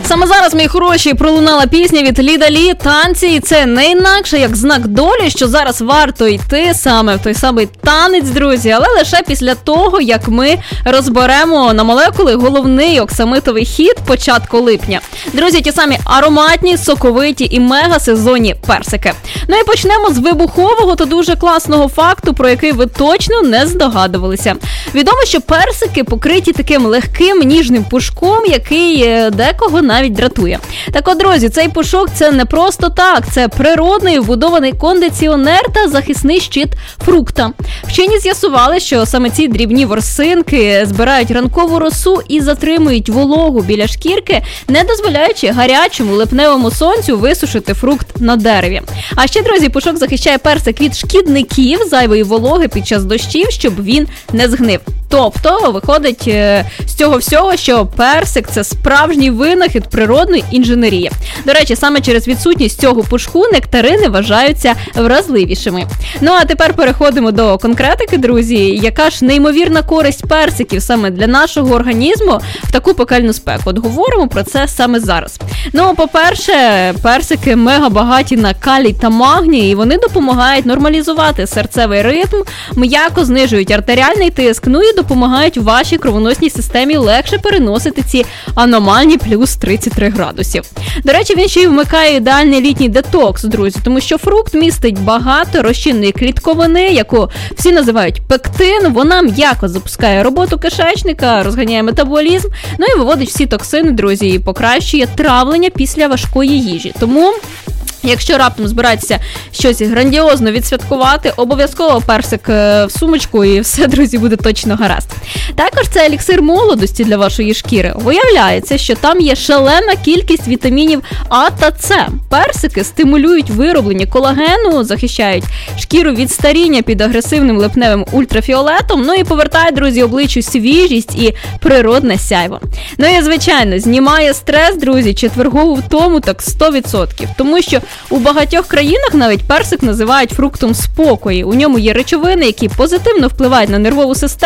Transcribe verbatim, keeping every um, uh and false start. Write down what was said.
Саме зараз, мої хороші, пролунала пісня від Ліда Лі «Танці», і це не інакше, як знак долі, що зараз варто йти саме в той самий танець, друзі, але лише після того, як ми розберемо на молекули головний оксамитовий хіт початку липня. Друзі, ті самі ароматні, соковиті і мега-сезонні персики. Ну і почнемо з вибухового та дуже класного факту, про який ви точно не здогадувалися. Відомо, що персики покриті таким легким, ніжним пушком, який декого навіть дратує. Так от, друзі, цей пушок – це не просто так, це природний вбудований кондиціонер та захисний щит фрукта. Вчені з'ясували, що саме ці дрібні ворсинки збирають ранкову росу і затримують вологу біля шкірки, не дозволяючи гарячому липневому сонцю висушити фрукт на дереві. А ще, друзі, пушок захищає персик від шкідників, зайвої вологи під час дощів, щоб він не згнив. Тобто, виходить з цього всього, що персик – це справжній винахід природної інженерії. До речі, саме через відсутність цього пушку нектарини вважаються вразливішими. Ну а тепер переходимо до конкретики, друзі. Яка ж неймовірна користь персиків саме для нашого організму в таку пекельну спеку? От говоримо про це саме зараз. Ну, по-перше, персики мега багаті на калій та магній, і вони допомагають нормалізувати серцевий ритм, м'яко знижують артеріальний тиск, ну і допомагають вашій кровоносній системі легше переносити ці аномальні плюс тридцять три градусів. До речі, він ще й вмикає ідеальний літній детокс, друзі, тому що фрукт містить багато розчинної клітковини, яку всі називають пектин. Вона м'яко запускає роботу кишечника, розганяє метаболізм, ну і виводить всі токсини, друзі, і покращує травлення після важкої їжі. Тому якщо раптом збираєтеся щось грандіозно відсвяткувати, обов'язково персик в сумочку і все, друзі, буде точно гаразд. Також це еліксир молодості для вашої шкіри. Виявляється, що там є шалена кількість вітамінів А та С. Персики стимулюють вироблення колагену, захищають шкіру від старіння під агресивним липневим ультрафіолетом, ну і повертають, друзі, обличчю свіжість і природне сяйво. Ну і, звичайно, знімає стрес, друзі, четвергову втому так сто відсотків, тому що у багатьох країнах навіть персик називають фруктом спокою. У ньому є речовини, які позитивно впливають на нервову систему,